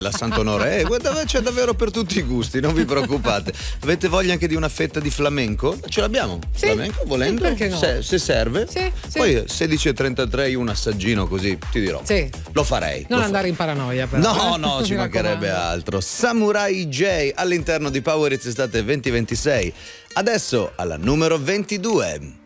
la Sant'Onore, guarda, c'è davvero per tutti i gusti, non vi preoccupate. Avete voglia anche di una fetta di flamenco? Ce l'abbiamo, Sì, flamenco, volendo, perché no? se serve. Sì. Poi 16:33 io un assaggino così, ti dirò. Sì. Lo farei. Non lo andare in paranoia però. No, ci Mi mancherebbe raccomando. altro. Samurai J all'interno di Power Hits Estate 2026. Adesso alla numero 22.